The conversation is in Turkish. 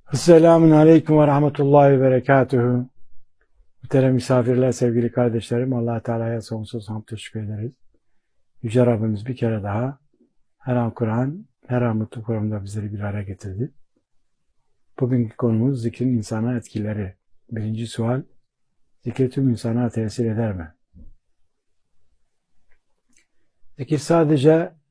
Esselamun Aleyküm ve Rahmetullahi ve Berekatuhu. Muhterem misafirler, sevgili kardeşlerim, Allah Teala'ya sonsuz hamd teşekkür ederiz. Yüce Rabbimiz bir kere daha her an Kur'an, her an mutlu programda bizleri bir araya getirdi. Bugünkü konumuz zikrin insana etkileri. Birinci sual, zikir tüm insana tesir eder mi? Zikir sadece